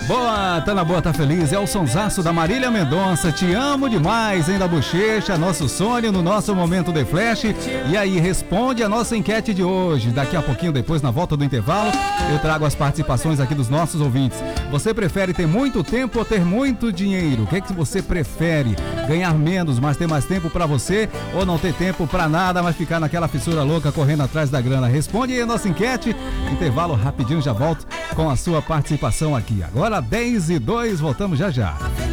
Boa, tá na boa, tá feliz. É o sonsaço da Marília Mendonça. Te amo demais, hein, da Bochecha, nosso Sônia no nosso Momento de Flash. E aí, responde a nossa enquete de hoje. Daqui a pouquinho, depois, na volta do intervalo, eu trago as participações aqui dos nossos ouvintes. Você prefere ter muito tempo ou ter muito dinheiro? O que é que você prefere? Ganhar menos, mas ter mais tempo pra você? Ou não ter tempo pra nada, mas ficar naquela fissura louca correndo atrás da grana? Responde aí a nossa enquete. Intervalo rapidinho, já volto com a sua participação aqui. Agora 10:02, voltamos já já.